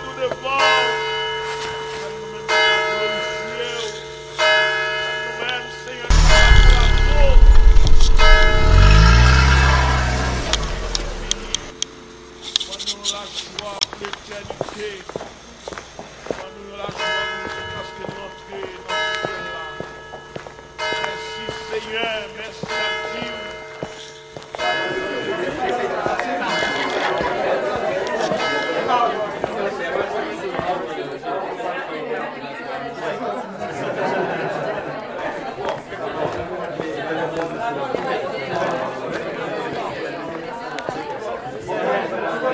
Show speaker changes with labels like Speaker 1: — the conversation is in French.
Speaker 1: nous devant. Nous-mêmes, Seigneur, nous la joie pour l'éternité. Nous la joie parce que nous entrons dans cela. Merci Seigneur, merci à Dieu.